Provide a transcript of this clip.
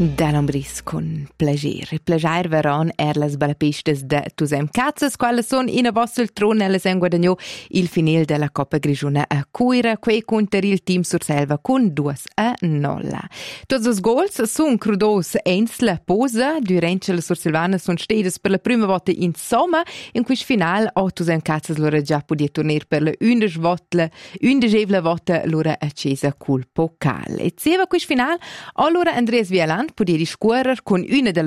Dall'Ombris con plager. Plager veron las balapistas de Tusem Cazzas, quale son in a vostel tron elles en guadagnò il final della Coppa Grigiuna a Cuira, quei conter il team sur selva con 2-0. Tots os gols son crudos eins la posa, durante la sursilvana son stedes per la prima volta in somma, in quis final o Tusem Cazzas lora già podia tornare per la undicevla volta lora accesa col pokal. E zieva quis final, allora Andreas Wieland podia discuorer con una delle